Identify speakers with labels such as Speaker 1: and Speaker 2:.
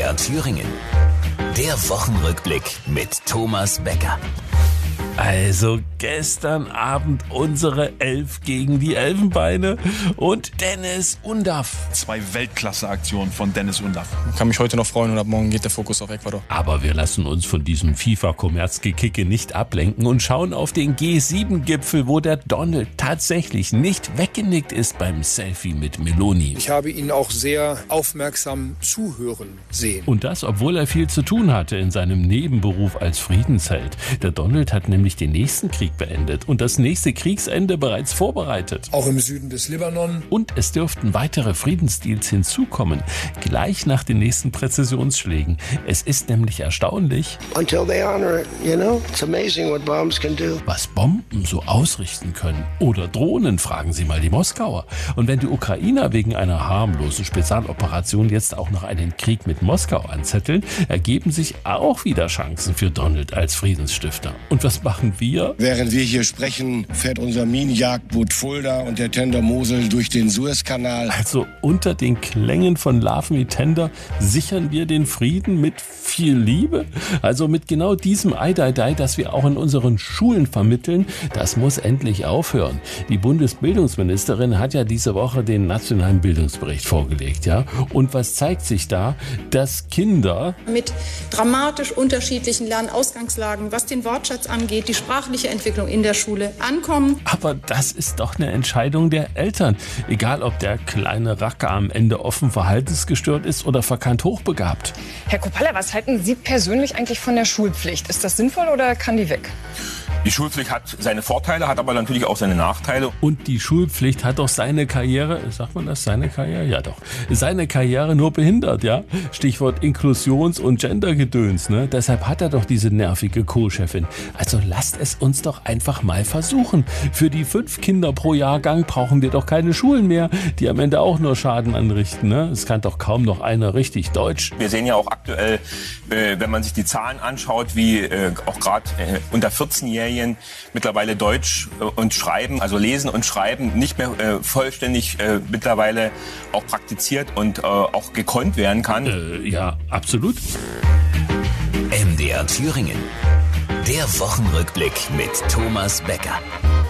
Speaker 1: MDR Thüringen. Der Wochenrückblick mit Thomas Becker.
Speaker 2: Also gestern Abend unsere Elf gegen die Elfenbeine und Dennis Undaff.
Speaker 3: 2 Weltklasse-Aktionen von Dennis Undaff.
Speaker 4: Ich kann mich heute noch freuen und ab morgen geht der Fokus auf Ecuador.
Speaker 2: Aber wir lassen uns von diesem FIFA-Kommerzgekicke nicht ablenken und schauen auf den G7-Gipfel, wo der Donald tatsächlich nicht weggenickt ist beim Selfie mit Meloni.
Speaker 5: Ich habe ihn auch sehr aufmerksam zuhören sehen.
Speaker 2: Und das, obwohl er viel zu tun hatte in seinem Nebenberuf als Friedensheld. Der Donald hat nämlich den nächsten Krieg beendet und das nächste Kriegsende bereits vorbereitet.
Speaker 5: Auch im Süden des Libanon.
Speaker 2: Und es dürften weitere Friedensdeals hinzukommen, gleich nach den nächsten Präzisionsschlägen. Es ist nämlich erstaunlich,
Speaker 6: Until they honor it, you know, it's amazing what bombs can do.
Speaker 2: was Bomben so ausrichten können. Oder Drohnen, fragen Sie mal die Moskauer. Und wenn die Ukrainer wegen einer harmlosen Spezialoperation jetzt auch noch einen Krieg mit Moskau anzetteln, ergeben sich auch wieder Chancen für Donald als Friedensstifter. Und was machen wir?
Speaker 7: Während wir hier sprechen, fährt unser Minenjagdboot Fulda und der Tender Mosel durch den Suezkanal.
Speaker 2: Also unter den Klängen von Love Me Tender sichern wir den Frieden mit viel Liebe? Also mit genau diesem Eidai-Dai, das wir auch in unseren Schulen vermitteln, das muss endlich aufhören. Die Bundesbildungsministerin hat ja diese Woche den nationalen Bildungsbericht vorgelegt, ja? Und was zeigt sich da? Dass Kinder
Speaker 8: mit dramatisch unterschiedlichen Lernausgangslagen, was den Wortschatz angeht, die sprachliche Entwicklung in der Schule ankommen.
Speaker 2: Aber das ist doch eine Entscheidung der Eltern. Egal, ob der kleine Racker am Ende offen verhaltensgestört ist oder verkannt hochbegabt.
Speaker 9: Herr Kopalla, was halten Sie persönlich eigentlich von der Schulpflicht? Ist das sinnvoll oder kann die weg?
Speaker 10: Die Schulpflicht hat seine Vorteile, hat aber natürlich auch seine Nachteile.
Speaker 2: Und die Schulpflicht hat doch seine Karriere, sagt man das, seine Karriere? Ja doch. Seine Karriere nur behindert, ja? Stichwort Inklusions- und Gendergedöns, ne? Deshalb hat er doch diese nervige Co-Chefin. Also lasst es uns doch einfach mal versuchen. Für die 5 Kinder pro Jahrgang brauchen wir doch keine Schulen mehr, die am Ende auch nur Schaden anrichten, ne? Es kann doch kaum noch einer richtig Deutsch.
Speaker 10: Wir sehen ja auch aktuell, wenn man sich die Zahlen anschaut, wie auch gerade unter 14-Jährigen mittlerweile Deutsch und Schreiben, also Lesen und Schreiben nicht mehr vollständig mittlerweile auch praktiziert und auch gekonnt werden kann.
Speaker 2: Ja, absolut.
Speaker 1: MDR Thüringen. Der Wochenrückblick mit Thomas Becker.